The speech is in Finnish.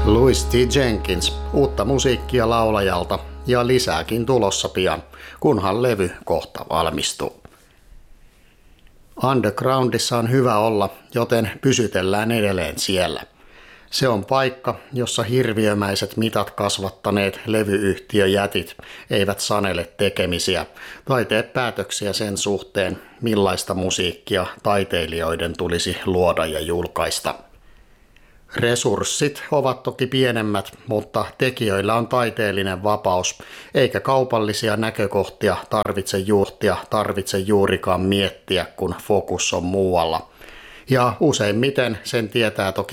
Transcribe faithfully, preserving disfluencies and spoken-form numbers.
Louis T. Jenkins, uutta musiikkia laulajalta ja lisääkin tulossa pian, kunhan levy kohta valmistuu. Undergroundissa on hyvä olla, joten pysytellään edelleen siellä. Se on paikka, jossa hirviömäiset mitat kasvattaneet levyyhtiöjätit eivät sanele tekemisiä tai tee päätöksiä sen suhteen, millaista musiikkia taiteilijoiden tulisi luoda ja julkaista. Resurssit ovat toki pienemmät, mutta tekijöillä on taiteellinen vapaus, eikä kaupallisia näkökohtia tarvitse juhtia, tarvitse juurikaan miettiä, kun fokus on muualla. Ja useimmiten sen tietää toki